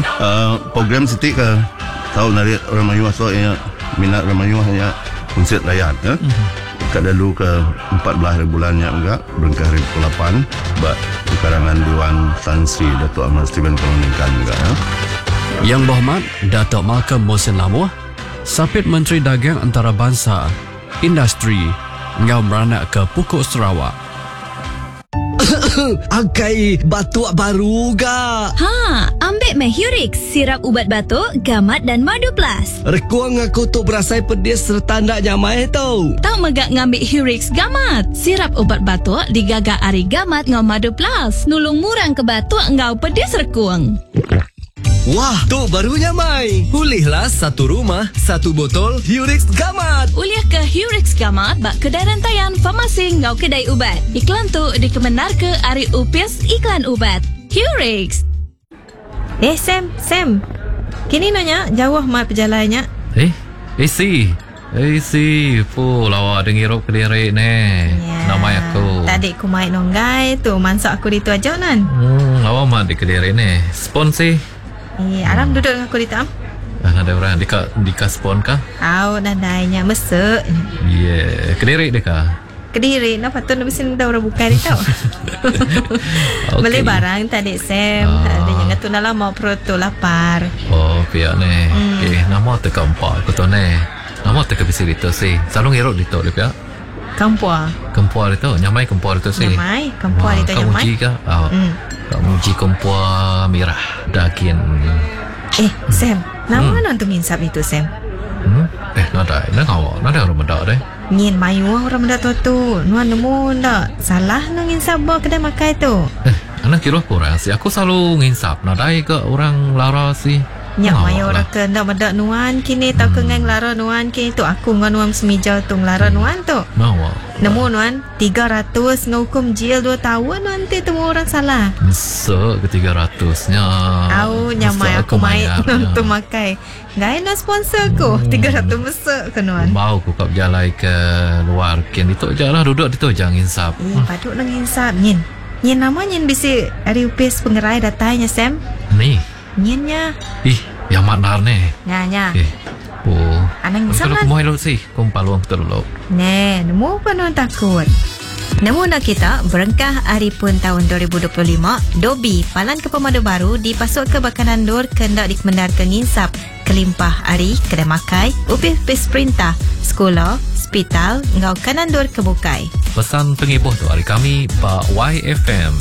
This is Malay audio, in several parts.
Program Siti ke tahu dari orang Melayu so ya minat orang Melayu hanya konsert layan kat dulu ke 14 bulannya enggak berengkah 8 buat karangan Dewan Tan Sri Datuk Ahmad Steven Koloningkan enggak Yang Berhormat Datuk Malcolm Mohsin Lamuh, Sapit Menteri Dagang Antarabangsa, Industri, ngau beranak ke Pokok Sarawak. Angkai batuk baru ga? Ambil Hurix, sirap ubat batuk, gamat dan madu plus. Rekuang aku tu berasai pedis serta ndak nyamai tau. Tak megak ngambil Hurix gamat. Sirap ubat batuk digagak ari gamat ngau madu plus. Nulung murang ke batuk ngau pedis rekuang. Wah, tu barunya mai. Pulihlah satu rumah, satu botol Hurix Gamat. Uliah ke Hurix Gamat bak kedai rantaian farmasi ngau kedai ubat. Iklan tu dikemenar ke Ari Upis Iklan Ubat. Hurix. Sam. Kini nanya jauh mai perjalanannya. Si po lawa dengirop kediri ne. Nama aku. Tadi ku mai nonggai tu mansak aku ditu aja nan. Lawa mah di kediri ne. Sponsi. Aram duduk dengan aku di tam. Ada orang dika spon kah? Nadainya mesek. Kediri deh kah? Kediri, nak patut nak mesti dah orang buka dia tau. Beli barang tadi Sam. Dia jangan tu nak lama perut tu lapar. Pihak ne. Nama teka empat aku tu ne. Nama teka bisi itu sih. Selalu ngerok di tu le pihak. Kempua itu, nyamai kempua itu sih. Kempua itu nyamai. Kamu uji kah? Kamu uji kempua merah daging. Sam, nama nanti nginsap itu Sam. Nada orang benda deh. Ngin mayu orang benda tu. Nuan nemu ndak salah nang nginsap bawa kedai makai tu. Anak kira kurang sih. Aku selalu nginsap. Nada ke orang lara sih. Nyak mayu orang ke ndak benda nuan kini tak kengang lara nuan kini tu aku ngan nuan semijau tu lara nuan tu. Nemu nuan 300 ngukum jil 2 tahun nanti temu orang salah. Mesek ke 300-nya. Nyamai aku mai untuk makai. Gaya nak sponsor ku 300 mesek ke nuan. Mau ku kap jalai ke luar kin itu jalah duduk itu jangan insap. Patut nang insap nyin. Nyin nama nyin bisi ari upis pengerai datanya Sam. Ni. Nyinnya. Yang manar ne. Nya. Anang insap lah. Kalau kumoy sih, kumpaluang terlalu. Nemu apa non takut. Namun kita berengkah hari pun tahun 2025, Dobi Palan ke Pemadu Baru dipasuk ke Bakanan Dur kendak dikemendar ke nginsap kelimpah hari kedai makai, upis perintah, sekolah, hospital, ngau kanan dur kebukai. Pesan pengibuh tu hari kami Pak YFM.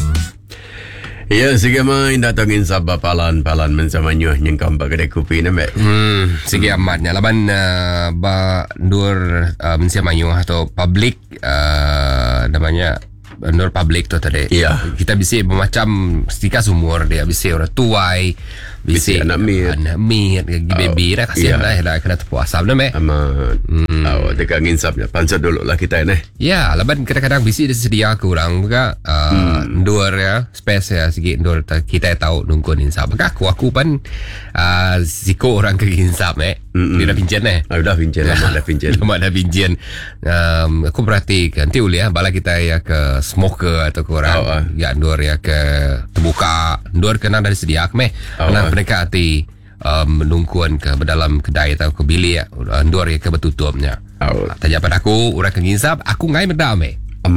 Ya, sige main datangin sabab palan mensama nyuh nyengkam ba kedai kopi na mek. Sige amatnya laban ba dur mensama nyuh atau public namanya nur public tu tadi. Ya. Kita bisa macam stika sumur dia bisa orang tuai, bisa anak mit baby dah kasihan dah kena terpuasa benar mek. Amat. Dekat nginsapnya pansat dulu lah kita ni. Ya, laban kadang-kadang bisa disedia kurang juga ndur ya, space ya sikit ndur kita tahu nunggu insap. Maka aku pun siko orang ke insap dia dah pinjam dah pinjam lama dah pinjam. Aku perhatikan nanti uliah bala kita ya ke smoker atau kurang ya ndur ya ke terbuka ndur kena dari sedia karena mereka hati menungkuan ke dalam kedai atau ke bilik ndur ya ke betutupnya. Tanya pada aku orang ke nginsap aku ngai mendame.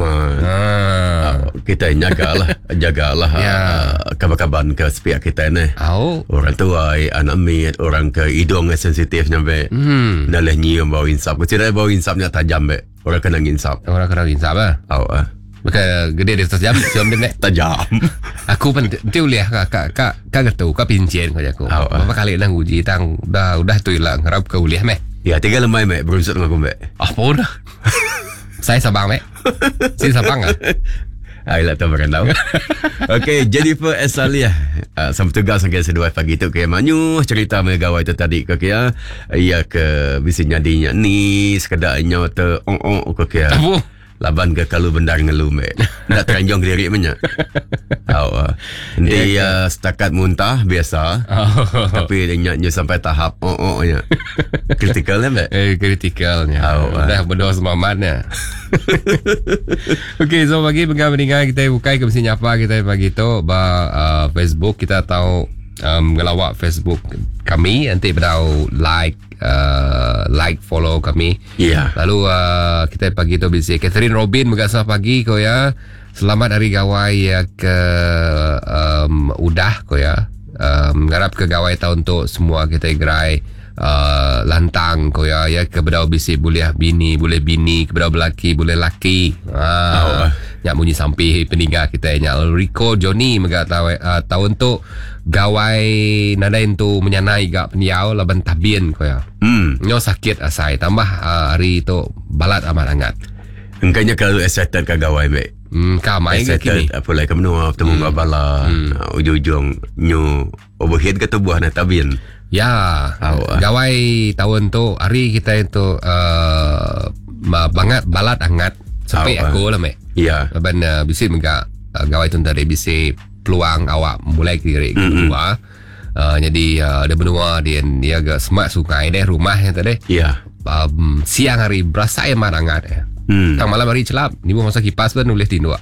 Kita jagalah kabar-kabar ke sepihak kita ni. Orang tua, anak mit, orang ke hidung sensitif nyampe. Nalah nyium bau insap. Kecil bau insapnya tajam be. Orang kena insap. Maka gede dia tajam cium dia tajam. Aku pun tu lihat kak getu kak pincen kau aku. Berapa kali dah uji tang udah tu hilang harap kau lihat Ya 3 lemai berunsur dengan aku apa dah. Saya Sabang Saya Sabang Ayolah tu bukan tahu. Okey, Jennifer Esalia sama tugas sampai sedua pagi tu ke manyu cerita megawai tu tadi ke ya. Ia ke bisi nyadinya ni sekedarnya te ke ya. Laban ke kalau bendar ngelu nak teranjong ke diri banyak. Nanti setakat muntah biasa. Tapi dia sampai tahap nya. Kritikalnya kritikalnya. Dah berdoa semangatnya. Okey, so bagi pendengar kita buka ke mesti nyapa kita pagi tu Facebook kita tahu ngelawak Facebook kami, nanti berdau like follow kami. Lalu kita pagi tu busy. Catherine Robin bergasah pagi ko ya. Selamat hari gawai ya ke udah ko ya. Ngarap ke gawai tahun tu semua kita gerai lantang ko ya ke berdau busy boleh bini ke berdau belaki boleh laki. Nyak bunyi sampai peninggal kita nyak Rico Johnny mega tahun tu gawai nadain tu menyanai gak peniau laban tabien ko ya. Nyo sakit asai tambah hari tu balat amat hangat. Engkanya kalau excited ke gawai mek. Kamai ke kini. Apa lagi ke menua temu bala ujung-ujung nyo overhead ke tubuh na tabien. Ya, gawai tahun tu hari kita itu banget balat hangat sampai aku lah mek. Ya. Laban bisi mega gawai tu dari bisi peluang awak mulai kiri kedua. Jadi ada benua dia agak semak sungai deh rumah yang tadi. Ya. Siang hari berasa amat hangat ya. Tang malam hari celap ni pun masa kipas pun boleh tindu.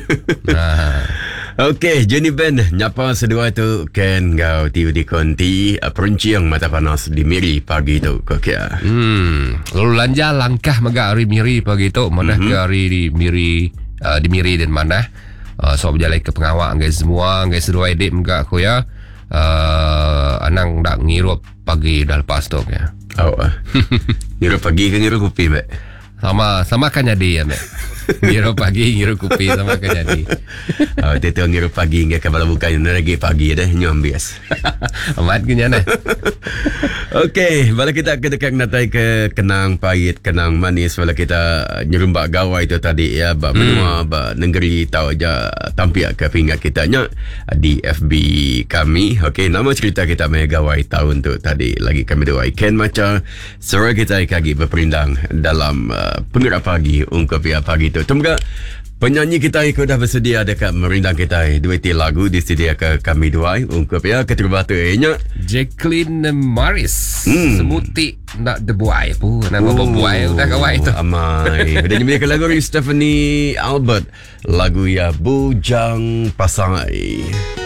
Okey, Jenny Ben nyapa sedua tu ken gau tiu di konti perunciang mata panas di Miri pagi tu kok ya. Lalu lanja langkah mega hari Miri pagi tu mana ke hari di Miri dan mana so berjalan ke pengawak guys semua guys sedua edit mega ko ya. Anang dak ngirup pagi dah lepas tu ya. Ngirup pagi ke ngirup kopi mek? Sama kan jadi ya mek. Ngirup pagi ngirup kopi sama kan jadi. Itu ngirup pagi enggak kalau bukan lagi pagi dah nyom bias. Amat gini nah. Okey, bala kita dekat natai ke kenang pahit, kenang manis bala kita nyerumbak gawai tu tadi ya, ba menua ba negeri tahu aja tampil ke pingat kita nya di FB kami. Okey, nama cerita kita mai gawai tahun tu tadi lagi kami doai Ken Macha suara kita kagi berperindang dalam penggerak pagi ungkap ya pagi tu. Semoga penyanyi kita ikut dah bersedia dekat merindang kita dueti lagu disediakan kami dua ungkap ya keterbatu nya Jacqueline Maris semuti nak debuai pun nak buai udah kawai tu amai udah nyediakan lagu dari Stephanie Albert lagu ya Bujang Pasai.